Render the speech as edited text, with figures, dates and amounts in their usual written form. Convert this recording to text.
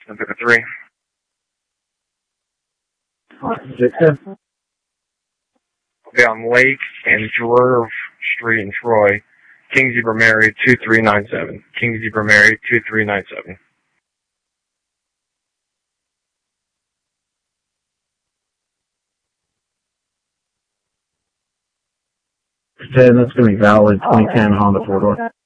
Number 3. Okay, on Lake and George Street in Troy. King Zebra Mary 2397. King Zebra Mary 2397. Then that's going to be valid 2010 Honda 4-door.